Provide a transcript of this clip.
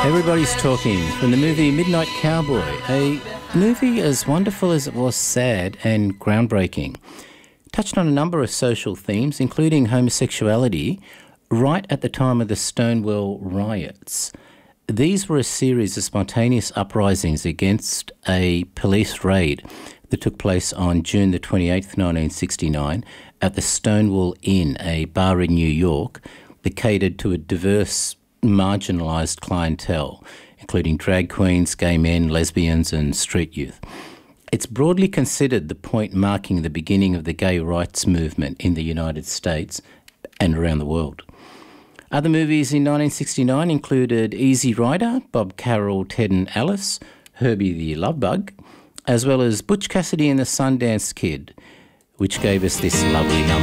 Everybody's talking from the movie Midnight Cowboy, a movie as wonderful as it was sad and groundbreaking. Touched on a number of social themes, including homosexuality, right at the time of the Stonewall riots. These were a series of spontaneous uprisings against a police raid that took place on June the 28th, 1969, at the Stonewall Inn, a bar in New York that catered to a diverse, marginalised clientele, including drag queens, gay men, lesbians and street youth. It's broadly considered the point marking the beginning of the gay rights movement in the United States and around the world. Other movies in 1969 included Easy Rider, Bob Carroll, Ted and Alice, Herbie the Love Bug, as well as Butch Cassidy and the Sundance Kid, which gave us this lovely number.